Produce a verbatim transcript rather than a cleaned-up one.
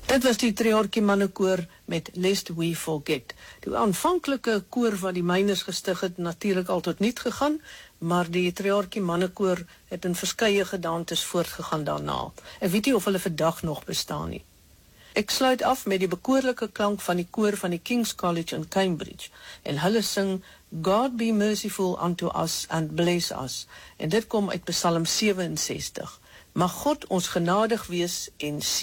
Dit was die Triarchie Mannekoor met Lest We Forget. Die aanvanklike koor wat die Myners gestig het, natuurlik al tot niet gegaan, maar die Triarchie Mannekoor het in verskeie gedaantes voortgegaan daarna. Ek weet nie of hulle vandag nog bestaan nie. Ek sluit af met die bekoorlike klank van die koor van die King's College in Cambridge, en hulle sing God be merciful unto us and bless us, en dit kom uit Psalm sewe en sestig. Mag God ons genadig wees en